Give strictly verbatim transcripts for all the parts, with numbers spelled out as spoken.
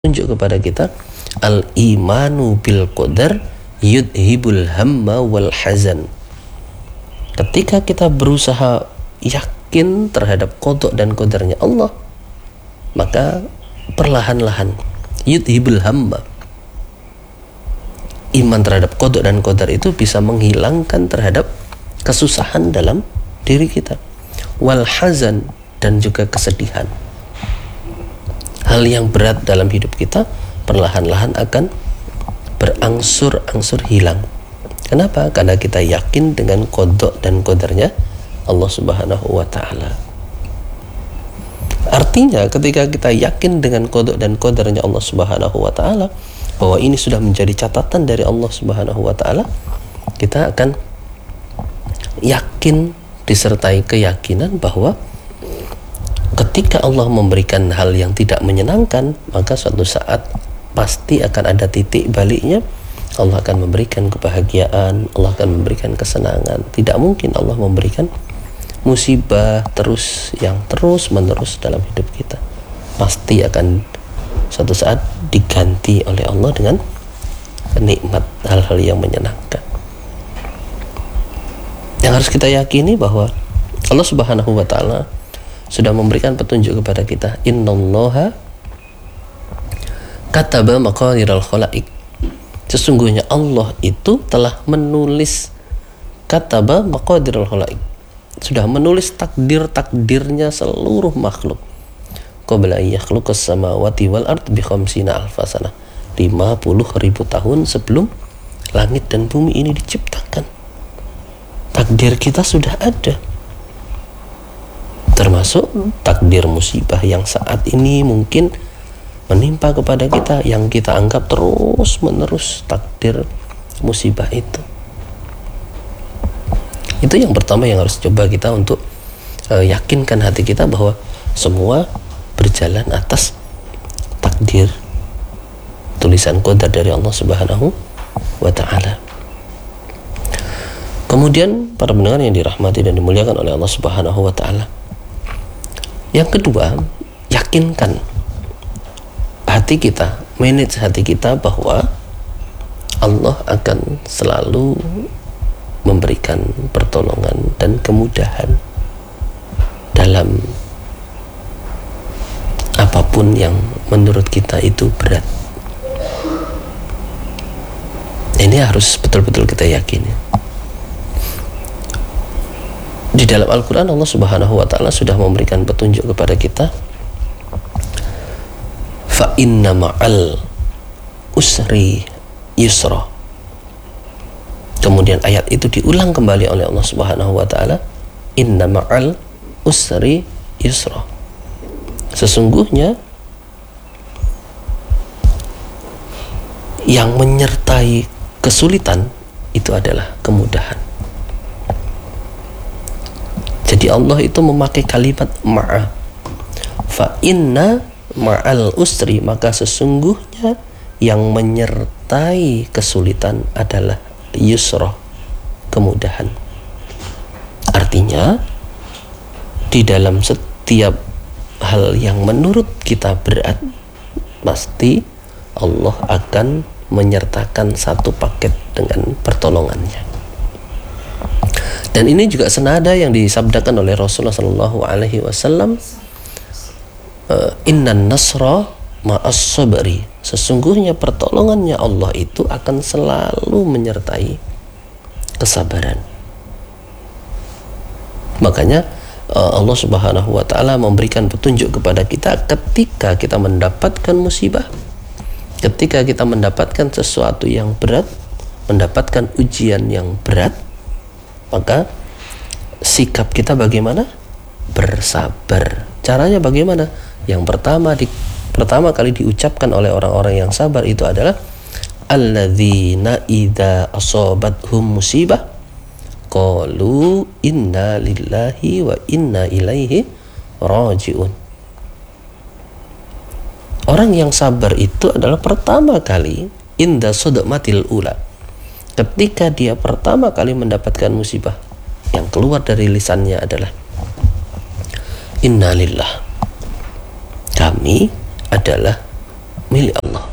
tunjuk kepada kita al-imanu bil qadar yudhibul hamma wal hazan. Ketika kita berusaha yakin terhadap qada dan qadarnya Allah, maka perlahan-lahan yudhibul hamma, iman terhadap qada dan qadar itu bisa menghilangkan terhadap kesusahan dalam diri kita, wal hazan, dan juga kesedihan. Hal yang berat dalam hidup kita perlahan-lahan akan berangsur-angsur hilang. Kenapa? Karena kita yakin dengan qada dan qadarnya Allah Subhanahu wa ta'ala. Artinya ketika kita yakin dengan qada dan qadarnya Allah Subhanahu wa ta'ala, bahwa ini sudah menjadi catatan dari Allah Subhanahu wa ta'ala, kita akan yakin disertai keyakinan bahwa ketika Allah memberikan hal yang tidak menyenangkan, maka suatu saat pasti akan ada titik baliknya. Allah akan memberikan kebahagiaan, Allah akan memberikan kesenangan. Tidak mungkin Allah memberikan musibah terus yang terus menerus dalam hidup kita. Pasti akan suatu saat diganti oleh Allah dengan nikmat, hal-hal yang menyenangkan. Yang harus kita yakini bahwa Allah Subhanahu wa ta'ala sudah memberikan petunjuk kepada kita. Innallaha kataba maqadiral khalaiq. Sesungguhnya Allah itu telah menulis, kataba maqadiral khalaiq, sudah menulis takdir-takdirnya seluruh makhluk. Qabla yakhluqas samawati wal ard bi khamsina alfa sanah, lima puluh ribu tahun sebelum langit dan bumi ini diciptakan. Takdir kita sudah ada, termasuk takdir musibah yang saat ini mungkin menimpa kepada kita, yang kita anggap terus menerus takdir musibah itu. Itu yang pertama yang harus coba kita untuk uh, yakinkan hati kita bahwa semua berjalan atas takdir, tulisan qadar dari Allah Subhanahu wa ta'ala. Kemudian para pendengar yang dirahmati dan dimuliakan oleh Allah Subhanahu wa ta'ala, yang kedua, yakinkan hati kita, manage hati kita bahwa Allah akan selalu memberikan pertolongan dan kemudahan dalam apapun yang menurut kita itu berat. Ini harus betul-betul kita yakini. Di dalam Al-Quran Allah Subhanahu wa ta'ala sudah memberikan petunjuk kepada kita, fa inna ma'al usri yusra. Kemudian ayat itu diulang kembali oleh Allah Subhanahu wa ta'ala, inna ma'al usri yusra. Sesungguhnya yang menyertai kesulitan itu adalah kemudahan. Jadi Allah itu memakai kalimat ma'a, fa inna ma'al usri, maka sesungguhnya yang menyertai kesulitan adalah yusra, kemudahan. Artinya di dalam setiap hal yang menurut kita berat, pasti Allah akan menyertakan satu paket dengan pertolongannya. Dan ini juga senada yang disabdakan oleh Rasulullah sallallahu alaihi wasallam, innan nasra ma'as sabri. Sesungguhnya pertolongannya Allah itu akan selalu menyertai kesabaran. Makanya Allah Subhanahu wa ta'ala memberikan petunjuk kepada kita ketika kita mendapatkan musibah, ketika kita mendapatkan sesuatu yang berat, mendapatkan ujian yang berat, maka sikap kita bagaimana? Bersabar. Caranya bagaimana? Yang pertama di, pertama kali diucapkan oleh orang-orang yang sabar itu adalah alladzina idza asabathum musibah qalu inna lillahi wa inna ilaihi rajiun. Orang yang sabar itu adalah pertama kali inda sodamatil ula, ketika dia pertama kali mendapatkan musibah, yang keluar dari lisannya adalah inna lillah, kami adalah milik Allah.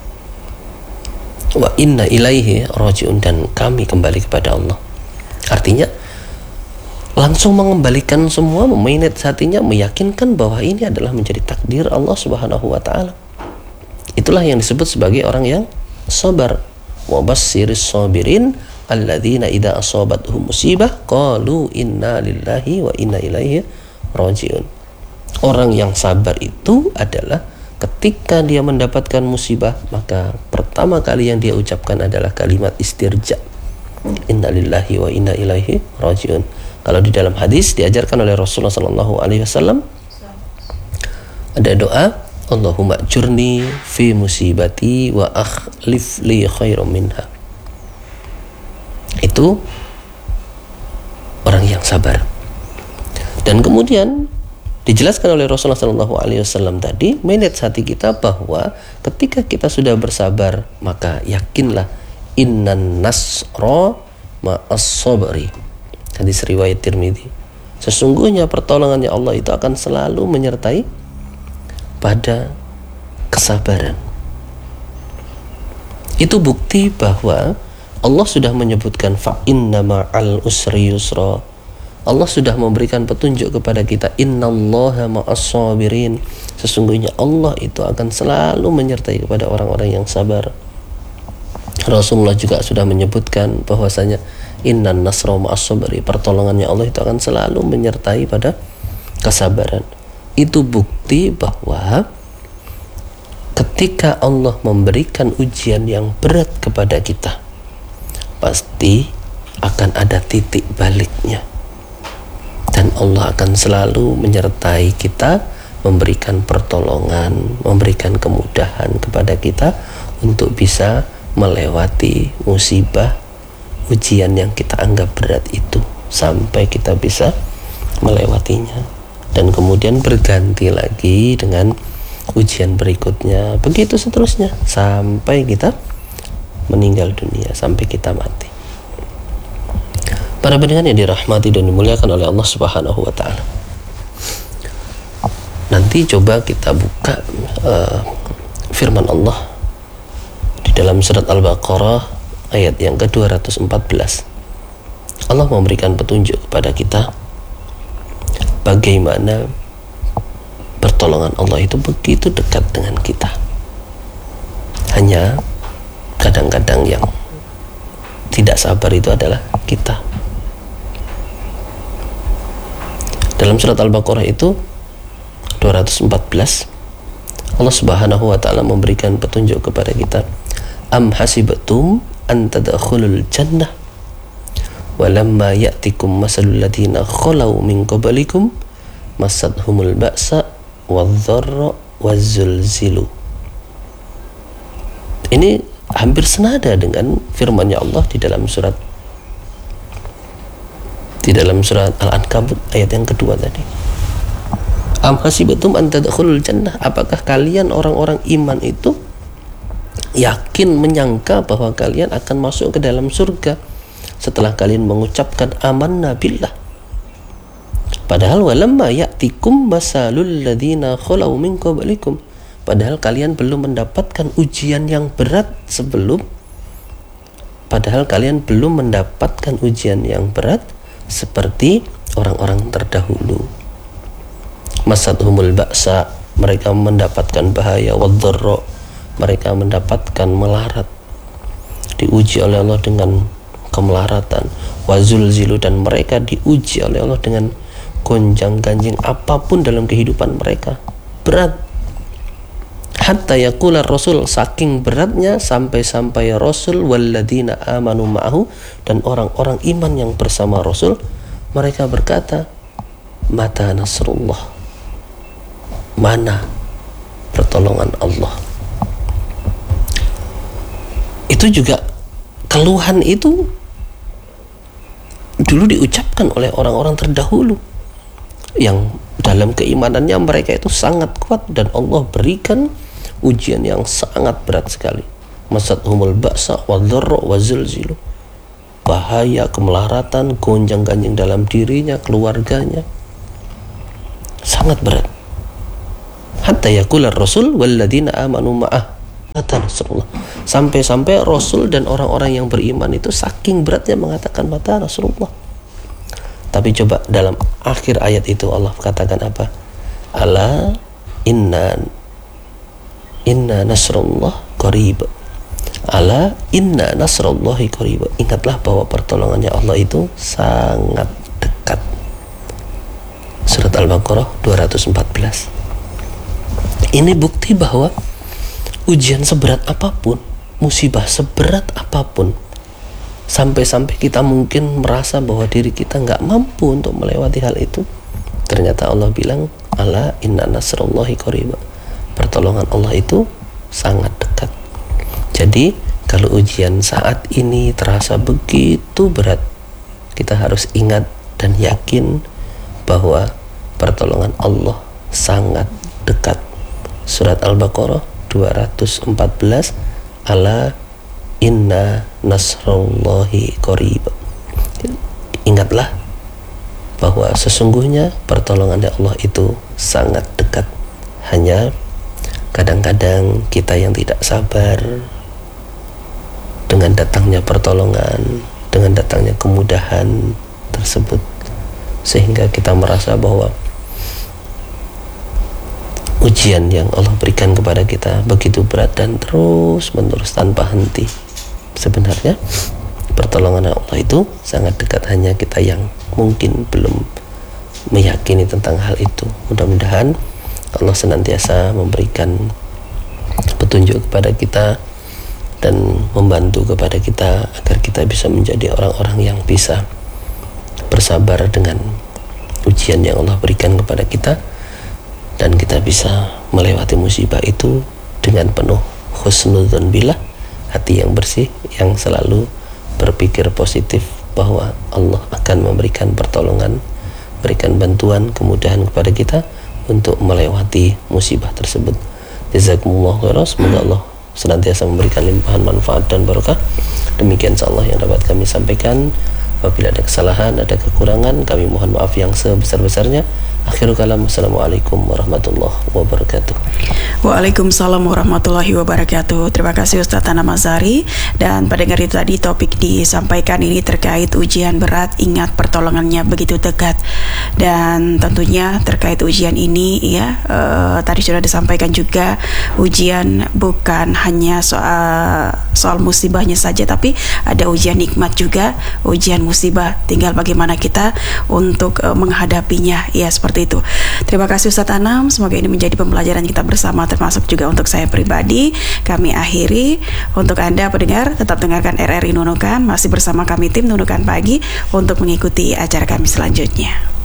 Wa inna ilaihi raji'un, dan kami kembali kepada Allah. Artinya langsung mengembalikan semua, memanage hatinya, meyakinkan bahwa ini adalah menjadi takdir Allah Subhanahu wa taala. Itulah yang disebut sebagai orang yang sabar. Wa bassiris sabirin alladzina idza asabatuhum musibah qalu inna lillahi wa inna ilaihi raji'un. Orang yang sabar itu adalah ketika dia mendapatkan musibah, maka pertama kali yang dia ucapkan adalah kalimat istirja, inna lillahi wa inna ilaihi raji'un. Kalau di dalam hadis diajarkan oleh Rasulullah sallallahu alaihi wasallam ada doa, Allahumma ajurni fi musibati wa akhlif li khairan minha. Itu orang yang sabar. Dan kemudian dijelaskan oleh Rasulullah sallallahu alaihi wasallam tadi, manage hati kita bahwa ketika kita sudah bersabar, maka yakinlah innan nasra ma'as sabri. Hadis riwayat Tirmidzi. Sesungguhnya pertolongannya Allah itu akan selalu menyertai pada kesabaran. Itu bukti bahwa Allah sudah menyebutkan fa inna ma'al usri yusra. Allah sudah memberikan petunjuk kepada kita, innallaha ma'as sabirin. Sesungguhnya Allah itu akan selalu menyertai kepada orang-orang yang sabar. Rasulullah juga sudah menyebutkan bahwasanya innan nasra ma'as sabri, pertolongannya Allah itu akan selalu menyertai pada kesabaran. Itu bukti bahwa ketika Allah memberikan ujian yang berat kepada kita, pasti akan ada titik baliknya, dan Allah akan selalu menyertai kita, memberikan pertolongan, memberikan kemudahan kepada kita untuk bisa melewati musibah, ujian yang kita anggap berat itu, sampai kita bisa melewatinya, dan kemudian berganti lagi dengan ujian berikutnya, begitu seterusnya sampai kita meninggal dunia, sampai kita mati. Para pendengar yang dirahmati dan dimuliakan oleh Allah Subhanahu wa taala, nanti coba kita buka uh, firman Allah di dalam surat Al-Baqarah ayat yang ke dua ratus empat belas. Allah memberikan petunjuk kepada kita bagaimana pertolongan Allah itu begitu dekat dengan kita. Hanya kadang-kadang yang tidak sabar itu adalah kita. Dalam surat Al-Baqarah itu dua ratus empat belas, Allah Subhanahu wa taala memberikan petunjuk kepada kita, am hasibatum an tadkhulul jannah walamma ya'tikum masalul ladzina khalau min qablikum masadhumul ba'sa wadh-dharra waz-zulzilu. Ini hampir senada dengan firman-Nya Allah di dalam surat di dalam surat Al-Ankabut ayat yang kedua tadi. Am hasibatum an tadkhulul jannah, apakah kalian orang-orang iman itu yakin, menyangka bahwa kalian akan masuk ke dalam surga setelah kalian mengucapkan amanna billah, padahal walamma ya'tikum masalul ladzina khalau min qablikum, padahal kalian belum mendapatkan ujian yang berat sebelum padahal kalian belum mendapatkan ujian yang berat seperti orang-orang terdahulu. Masadhumul ba'sa, mereka mendapatkan bahaya, wadh-dharra, mereka mendapatkan melarat, diuji oleh Allah dengan kemelaratan, wazulzilu, dan mereka diuji oleh Allah dengan gonjang-ganjing apapun dalam kehidupan mereka, berat. Hatta yaqula Rasul, saking beratnya sampai-sampai Rasul walladzina amanu ma'ahu, dan orang-orang iman yang bersama Rasul, mereka berkata, mata nasrullah, mana pertolongan Allah. Itu juga keluhan itu dulu diucapkan oleh orang-orang terdahulu yang dalam keimanannya mereka itu sangat kuat, dan Allah berikan ujian yang sangat berat sekali. Masadhumul ba'sa wadh-dharra wazulzilu, bahaya, kemelaratan, gonjang-ganjing dalam dirinya, keluarganya, sangat berat. Hatta yaqula Rasul walladzina amanu ma'ah, mata Nasrullah. Sampai-sampai Rasul dan orang-orang yang beriman itu saking beratnya mengatakan mata Nasrullah. Tapi coba dalam akhir ayat itu Allah katakan apa? Ala inna inna nasrullah qarib. Ala inna nasrullahi qarib. Ingatlah bahwa pertolongannya Allah itu sangat dekat. Surat Al-Baqarah dua ratus empat belas. Ini bukti bahwa ujian seberat apapun, musibah seberat apapun, sampai-sampai kita mungkin merasa bahwa diri kita nggak mampu untuk melewati hal itu, ternyata Allah bilang ala inna nasrullahi qarib. Pertolongan Allah itu sangat dekat. Jadi kalau ujian saat ini terasa begitu berat, kita harus ingat dan yakin bahwa pertolongan Allah sangat dekat. Surat Al-Baqarah dua ratus empat belas, ala inna nasrullahi qarib. Ingatlah bahwa sesungguhnya pertolongan Allah itu sangat dekat. Hanya kadang-kadang kita yang tidak sabar dengan datangnya pertolongan, dengan datangnya kemudahan tersebut, sehingga kita merasa bahwa ujian yang Allah berikan kepada kita begitu berat dan terus menerus tanpa henti. Sebenarnya pertolongan Allah itu sangat dekat, hanya kita yang mungkin belum meyakini tentang hal itu. Mudah-mudahan Allah senantiasa memberikan petunjuk kepada kita dan membantu kepada kita agar kita bisa menjadi orang-orang yang bisa bersabar dengan ujian yang Allah berikan kepada kita, dan kita bisa melewati musibah itu dengan penuh husnudzon billah, hati yang bersih yang selalu berpikir positif bahwa Allah akan memberikan pertolongan, berikan bantuan, kemudahan kepada kita untuk melewati musibah tersebut. Jazakumullah khairan. Semoga Allah senantiasa memberikan limpahan manfaat dan barokah. Demikian insyaallah yang dapat kami sampaikan. Apabila ada kesalahan, ada kekurangan, kami mohon maaf yang sebesar-besarnya. Akhirul kalam, assalamualaikum warahmatullahi wabarakatuh. Waalaikumsalam warahmatullahi wabarakatuh. Terima kasih Ustaz Anam Azhari. Dan pendengar itu tadi topik disampaikan ini terkait ujian berat, ingat pertolongannya begitu dekat. Dan tentunya terkait ujian ini ya, eh, tadi sudah disampaikan juga, ujian bukan hanya soal soal musibahnya saja, tapi ada ujian nikmat juga, ujian musibah. Tinggal bagaimana kita untuk eh, menghadapinya ya, seperti itu. Terima kasih Ustaz Anam, semoga ini menjadi pembelajaran kita bersama, termasuk juga untuk saya pribadi. Kami akhiri. Untuk Anda pendengar, tetap dengarkan R R I Nunukan, masih bersama kami tim Nunukan Pagi untuk mengikuti acara kami selanjutnya.